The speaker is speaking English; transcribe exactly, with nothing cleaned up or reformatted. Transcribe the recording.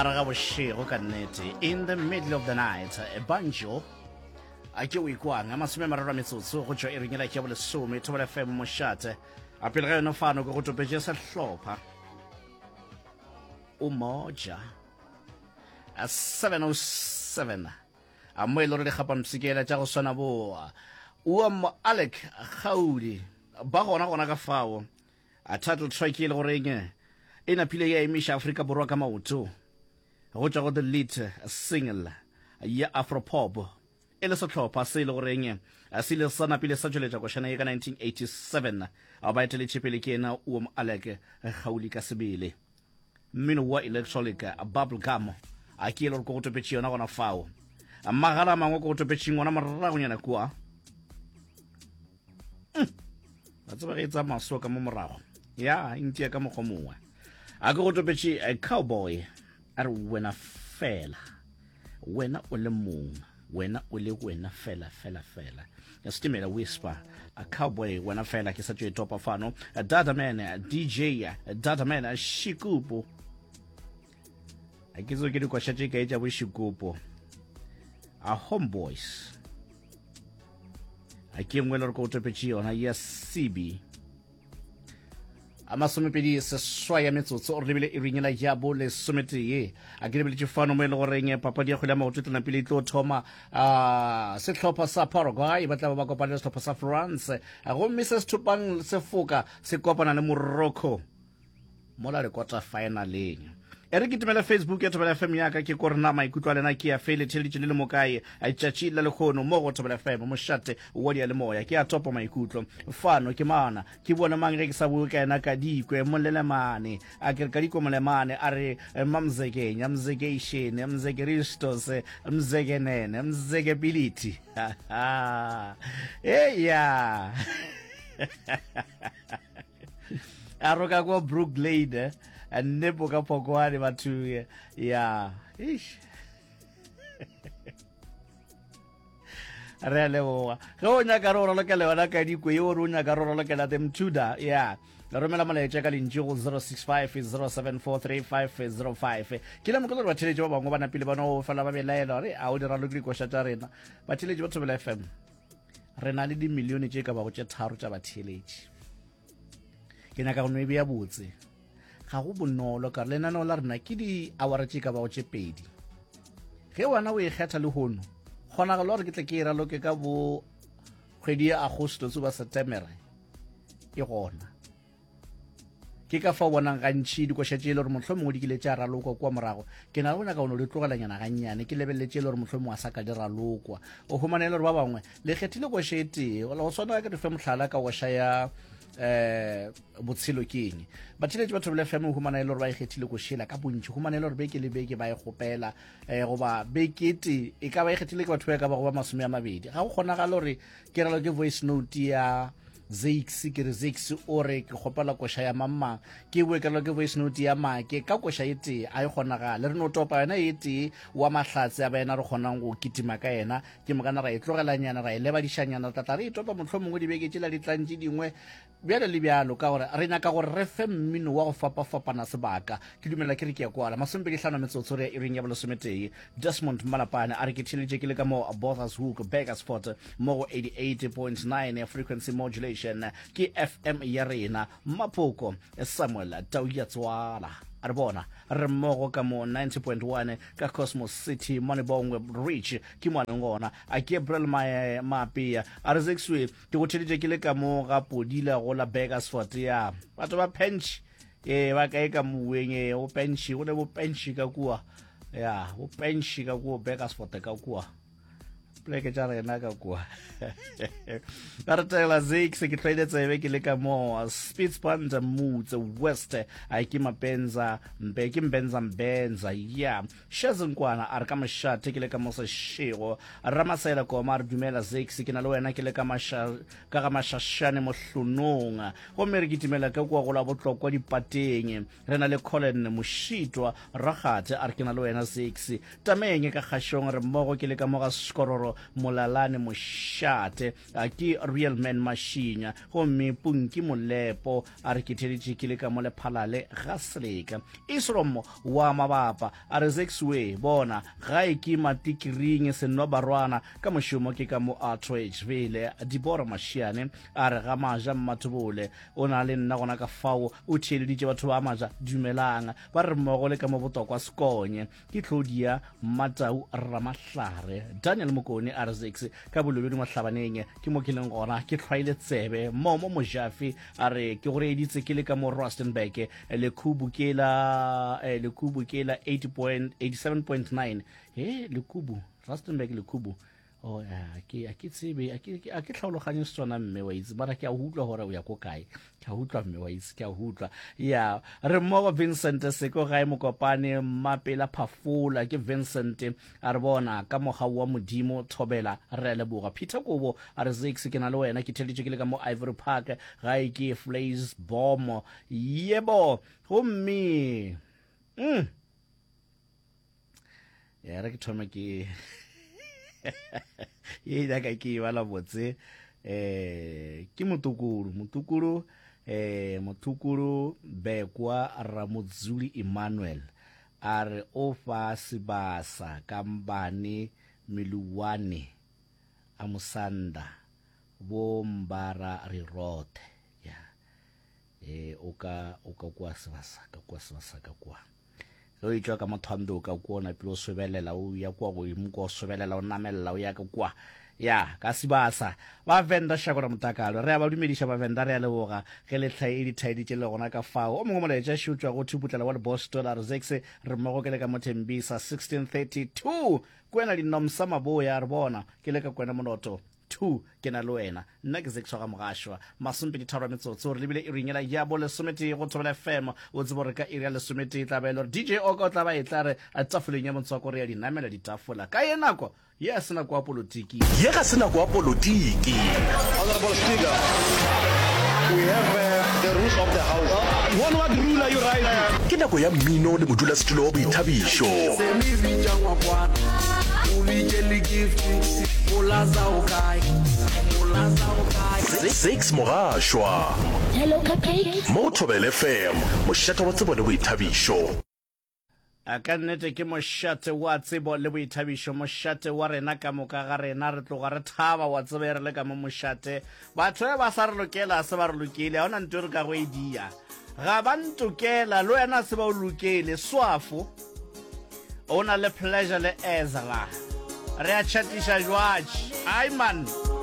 gare ga bošego ka nnete in the middle of the night a banjo a ke o ikwang a masome mararo a metsotso go tšwa e ringela ke ya bolesome thobela fm mošate a pele ga yone fano ke go topetše sehlopha o moja a seven oh seven a mo e le gore dikgapa msikela tša go swana bo uam alec gaudi ba gona gona ka fao a title track e le goreng e napile ya emiša Afrika Borwa ka maoto go tšwa go the lead single ya Afropop e le sehlopha se e le goreng se ile sa napile sa tšweletša košana ye ka nineteen eighty-seven a ba eteletše pele ke ena uam alec gaudi ka sebele mmino wa electronic bubble gum a ke e le gore ko go topetše yona gona fao magala a mangwe ko go topetšeng gona moragonyana kua ba tseba ge e tsa maso ka mo morago ya intia ka mokgwa mongwe a ke go topetše a cowboy a re wena fela wena o le mong wena o le wena fela fela fela ya stimela whisper a cowboy wena fela ke sa tšwe topa fano a data man a D J a data man a shikupo a ke zo ke di kwashatše ka e tša bo shikupo a homeboys a ke ngwe le re ko topetše yona ya C B a masomepedi seswai ya metsotso o re lebile e ringela ya bo lesometee a ke lebeletše fano mo e le goreng papadi ya kgwele ya maoto tlenapele e tlo thoma a sehlopha sa Paraguay ba tla ba ba kopana le sehlopha sa France a gomme se sethopang se foka se kopana le Morocco mola le quarter finaleng e re ke timela Facebook ya Thobela F M ya ka ke ko rena maikutlo a lena ke ya fele tšhelete le le mokae a tšatši la lekgono mo go Thobela F M mošate wa dia le moya ke a topa maikutlo fano ke mana ke bona mang ge ke sa bua ka ena ka dikwe molelemane a ke ka dikwe molelemane a re mamzekenya mzekation mzekeristos mzekenene mzekebility eh ya a roka ko Brook Lane a nepo ka pokwane batho ya ish re a leboga ge o nyaka re o ralokela yona ka dikwe yo re o nyaka re o ralokela them tuda ya romela molaetša ka lentši go zero six five zero seven four three five zero five ke le mokelo re batheletše ba bangwe ba napile ba no fela ba belaela gore a o di raloke dikoša tša rena batheletše ba Thobela F M re na le dimilione tše ka bago tše tharo tša batheletše ke nyaka go no e bea botse ga go bonolo ka le nana o la rena ke di awara tše ka bago tše pedi ge wana o e kgetha le hono gona ga le gore ke tle ke e raloke ka bo kgwedi ya Agostose ba September e gona ke ka fa bonang gantši dikoša tše e le gore mohlomongwe di kile tša ralokwa kwa morago ke na le bona ka ono di tlogelanyana gannyane ke lebeletse e le gore mohlomongwe a sa ka di ralokwa o humane le gore ba bangwe le kgethile koša e tee go swana ka di fe mohlala ka koša ya eh botshelo ke eng batheletše ba Thobela F M o humana e le gore ba ikgethile košela ka bontši humana e le gore beke le beke ba e kgopela eh goba bekete e ka ba ikgethile ke batho ba ka ba go ba masome a mabedi ga go kgonagale gore ke ralo ke voice note ya Zix ke re Zix o re ke kgopela koša ya mamma ke bue ka lo ke voice note ya make ka koša e tee a e kgonagale re no topa yona e tee wa mahlatse a ba ena re kgonang go kitima ka ena ke mokana ra e tlogelanyana ra e lebadišanyana re tlatla re e topa mohlomongwe dibeke tšela ditlantše dingwe bjalo le bjalo ka gore re nyaka gore re fe mmino wa go fapafapana sebaka ke dumela ke re ke ya kwala masomepedi hlano metsotso re e ring ya bolesometee Desmond Malapane a re ke theletše ke le ka mo Bothershoek Bakersfort mo go eighty-eight point nine frequency modulation ke F M ya rena Mapoko Samuel Tauyatswala a re bona re mmogo ka mo ninety point one ka Cosmos City Monibongwe Reach ke mwanengona a Gabriel Mapia a re zexwe ke go theletše ke le ka mo ga Podila go la Bakersfort ya batho ba pench e ba kae ka muweng e o pench go le bo pench ka kua ya o pench ka kua Bakersfort ka kua pleke tša rena ka kua ka re tela Zix ke tlwaile tsebe ke le ka mo Spitsbund Moods West a ke mapenza mbe ke mbenza mbenza ya shazinkwana a re ka mošate ke le ka mo sešego Ramasela koma re dumela Zix ke na le wena ke le ka ka ga mašašane mohlonong gomme re ke timela ka kua go la botlokwa dipateng re na le Colin Mošitwa Ragate a re ke na le wena Zix tameng ka kgašong re mmogo ke le ka mo ga Skororo Moshoeshoe Molalane Moshate a ke Real Man Mashinya gomme Punki Molepo a re ke theditše ke le ka mo le phalale ga seleka Isromo wa mabapa a re Zexway bona ga e ke matikiring senwa barwana ka moshomo ke ka mo Artwage vele Dibora Mashiane a re ga maja mmatobole o na le nna gona ka fao o theleditše batho ba maja dumelang ba re mmogo le ka mo botokwa sekonye ke Claudia Matau Ramahlare Daniel Mokone a re Zex ka bolobedi mahlabaneng ke mo ke leng gona ke tlhwaile tsebe Momo Mojafi a re ke gore editse ke le ka mo Rustenburg le Kubu ke la le Kubu ke la eighty-seven point nine he le Kubu Rustenburg le Kubu oh ya ke a ke tsebe a ke a ke tlhaologanye tsona mme wa itse bara ke a utlwa gore o ya go kae ke a utlwa mme wa itse ke a utlwa ya re mo Vincent Seko ga e mokopane mapela phafula ke Vincent a re bona ka moga wa modimo thobela re le boga Peter Kobo a re Zex ke na le wena ke theleditše ke le ka mo Ivory Park ga e ke Flays Bomb yebo gomme mm ya re ke thoma ke ye da ka ke bala botse eh ke Motukuru Motukuru eh Motukuru Bekwa Ramodzuli Emmanuel are ofa sibasa kambani miluwane amusanda bombara rirote ya eh oka oka kwa sibasa ka kwa sibasa ka kwa o itwa ka mothando ka kuona pelo sobelela o ya kwa go imko sobelela o namella o ya ka kwa ya ka sibasa ba venda shakora mutakalo re ba dumedisha ba venda re le boga ge le tlhaedi thaedi tše le gona ka fao o mongwe mo le tša shutwa go thuputlela wa boss dollar Zex re mo go ke le ka mothembisa sixteen thirty-two kwena dinomsa maboya re bona ke le ka kwena monoto two ke na le wena nna ke Zex ga mogashwa masompe di tharo metsotso re lebile e ringela ya bo le somete go Thobela F M o tsebo re ka area le somete tla ba le D J o ka tla ba e tla re a tsafoleng ya montswako re ya dinamela ditafola ka yena ko ye sena kwa politiki ye ga sena kwa politiki Honorable Speaker, we have uh, the rules of the house. Uh, one word rule are you right? ke nako ya mmino le modula setulo wa boithabišo Zex mogashwa Hello Cupcake mo Thobela F M mošata wa tsebo le boithabišo a ka nnete ke mošate wa tsebo le boithabišo mošate wa rena ka moka ga rena re tloga re thaba wa tsebe re le ka mo mošate batho ba sa re lokela se ba re lokile ga ona nto re ka go edia ga ba ntokela le wena se ba o lokele swafo o na le pleasure le Ezra re a chatiša jwatši ai man